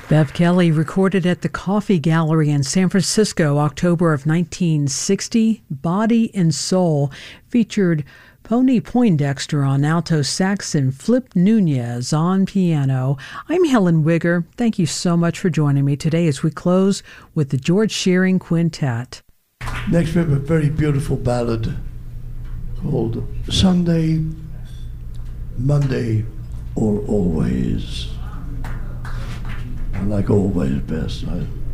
Bev Kelly recorded at the Coffee Gallery in San Francisco, October of 1960. Body and Soul featured Pony Poindexter on alto sax and Flip Nunez on piano. I'm Helen Wigger. Thank you so much for joining me today as we close with the George Shearing Quintet. Next we have a very beautiful ballad called Sunday, Monday, or Always. I like always best.